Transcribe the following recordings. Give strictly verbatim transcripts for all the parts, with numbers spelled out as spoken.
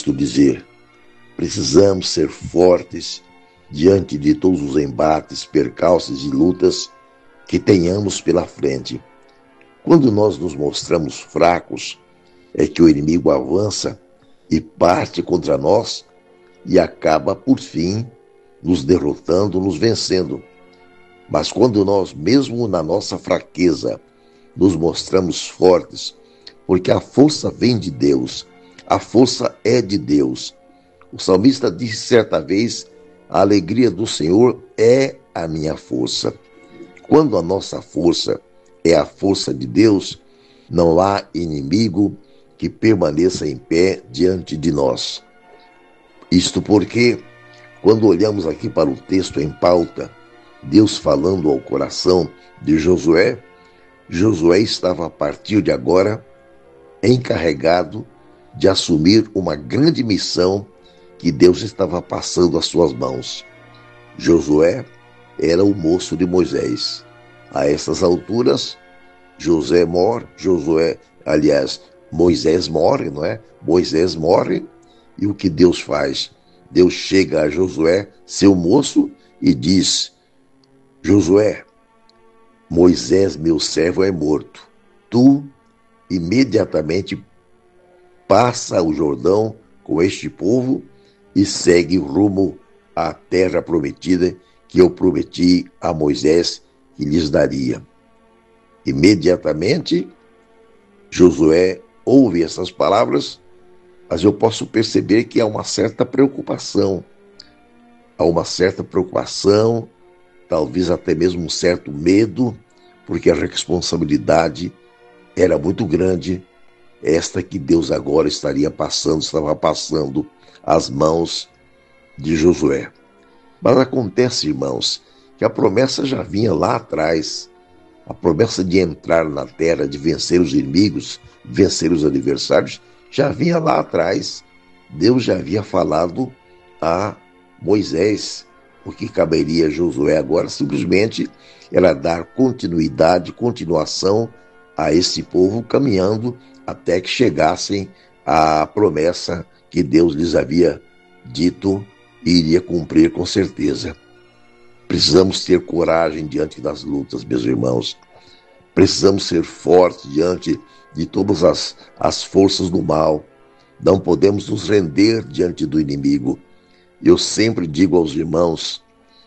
texto dizer: precisamos ser fortes diante de todos os embates, percalços e lutas que tenhamos pela frente. Quando nós nos mostramos fracos, é que o inimigo avança e parte contra nós e acaba, por fim, nos derrotando, nos vencendo. Mas quando nós, mesmo na nossa fraqueza, nos mostramos fortes, porque a força vem de Deus, a força é de Deus. O salmista disse certa vez: a alegria do Senhor é a minha força. Quando a nossa força é a força de Deus, não há inimigo que permaneça em pé diante de nós. Isto porque, quando olhamos aqui para o texto em pauta, Deus falando ao coração de Josué, Josué estava a partir de agora encarregado de assumir uma grande missão que Deus estava passando às suas mãos. Josué era o moço de Moisés. A essas alturas, José morre, Josué, aliás, Moisés morre, não é? Moisés morre, e o que Deus faz? Deus chega a Josué, seu moço, e diz: Josué, Moisés, meu servo, é morto. Tu imediatamente passa o Jordão com este povo e segue rumo à terra prometida que eu prometi a Moisés que lhes daria. Imediatamente, Josué ouve essas palavras, mas eu posso perceber que há uma certa preocupação. Há uma certa preocupação, talvez até mesmo um certo medo, porque a responsabilidade era muito grande, esta que Deus agora estaria passando, estava passando às mãos de Josué. Mas acontece, irmãos, que a promessa já vinha lá atrás, a promessa de entrar na terra, de vencer os inimigos, vencer os adversários, já vinha lá atrás. Deus já havia falado a Moisés. O que caberia a Josué agora simplesmente era dar continuidade, continuação a esse povo, caminhando até que chegassem à promessa que Deus lhes havia dito e iria cumprir com certeza. Precisamos ter coragem diante das lutas, meus irmãos. Precisamos ser fortes diante de todas as, as forças do mal. Não podemos nos render diante do inimigo. Eu sempre digo aos irmãos: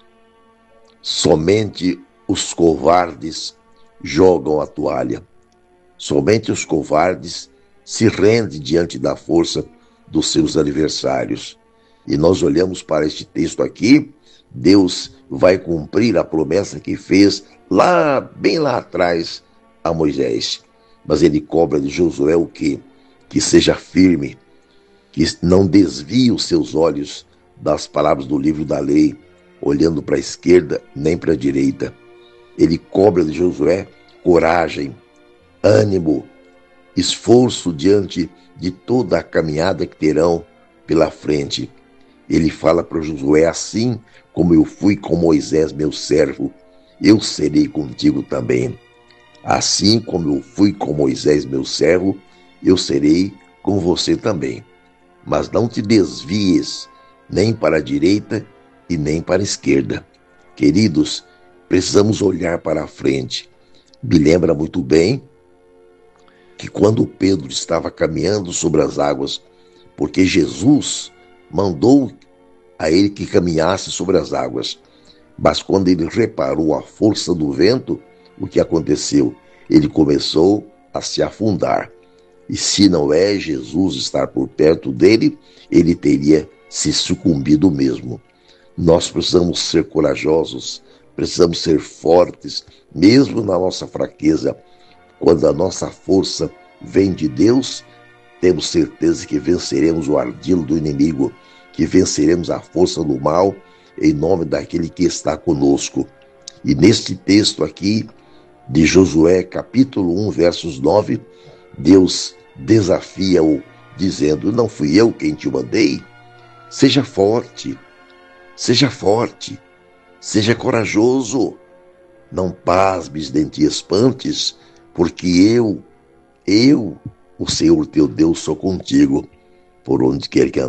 somente os covardes jogam a toalha. Somente os covardes se rendem diante da força dos seus adversários. E nós olhamos para este texto aqui, Deus vai cumprir a promessa que fez lá, bem lá atrás, a Moisés. Mas ele cobra de Josué o quê? Que seja firme, que não desvie os seus olhos das palavras do livro da lei, olhando para a esquerda nem para a direita. Ele cobra de Josué coragem, ânimo, esforço diante de toda a caminhada que terão pela frente. Ele fala para Josué: assim como eu fui com Moisés, meu servo, eu serei contigo também. Assim como eu fui com Moisés, meu servo, eu serei com você também. Mas não te desvies nem para a direita e nem para a esquerda. Queridos, precisamos olhar para a frente. Me lembra muito bem que quando Pedro estava caminhando sobre as águas, porque Jesus mandou a ele que caminhasse sobre as águas, mas quando ele reparou a força do vento, o que aconteceu? Ele começou a se afundar. E se não é Jesus estar por perto dele, ele teria se sucumbido mesmo. Nós precisamos ser corajosos, precisamos ser fortes, mesmo na nossa fraqueza. Quando a nossa força vem de Deus, temos certeza que venceremos o ardilo do inimigo, que venceremos a força do mal, em nome daquele que está conosco. E neste texto aqui, de Josué, capítulo um, versos nove, Deus desafia-o, dizendo: não fui eu quem te mandei? Seja forte, seja forte, seja corajoso, não pasmes nem te espantes, porque eu, eu, o Senhor teu Deus, sou contigo, por onde quer que